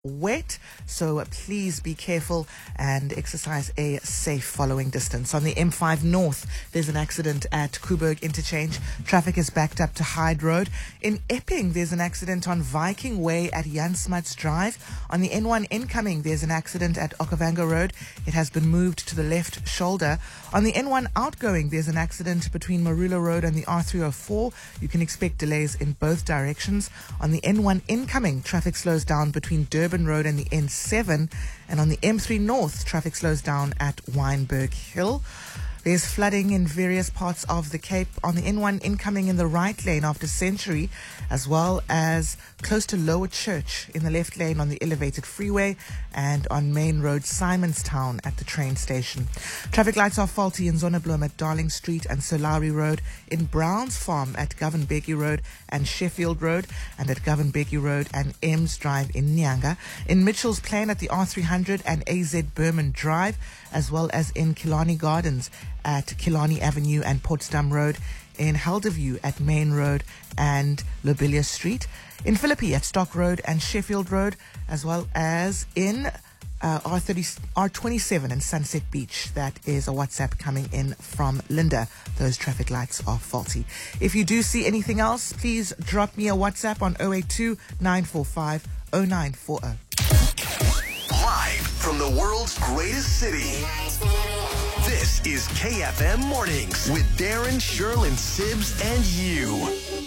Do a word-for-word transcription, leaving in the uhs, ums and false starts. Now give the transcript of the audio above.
wet, so please be careful and exercise a safe following distance. On the M five North, there's an accident at Coburg Interchange. Traffic is backed up to Hyde Road. In Epping, there's an accident on Viking Way at Jan Smuts Drive. On the N one incoming, there's an accident at Okavango Road. It has been moved to the left shoulder. On the N one outgoing, there's an accident between Marula Road and the R three oh four. You can expect delays in both directions. On the N one incoming, traffic slows down between Durban Road and the N seven, and on the M three North, traffic slows down at Wynberg Hill. There's flooding in various parts of the Cape. On the N one incoming in the right lane after Century, as well as close to Lower Church in the left lane on the elevated freeway, and on Main Road, Simonstown at the train station. Traffic lights are faulty in Zonneblom at Darling Street and Solari Road, in Browns Farm at Govan Becky Road and Sheffield Road, and at Govan Becky Road and Ems Drive in Nyanga, in Mitchell's Plain at the R three hundred and A Z Berman Drive, as well as in Killarney Gardens at Killarney Avenue and Potsdam Road, in Helderview at Main Road and Lobelia Street, in Philippi at Stock Road and Sheffield Road, as well as in uh, R thirty, R twenty-seven and Sunset Beach. That is a WhatsApp coming in from Linda. Those traffic lights are faulty. If you do see anything else, please drop me a WhatsApp on zero eight two, nine four five, zero nine four zero. Live from the world's greatest city. This is K F M Mornings with Darren, Sherlyn, Sibbs, and you.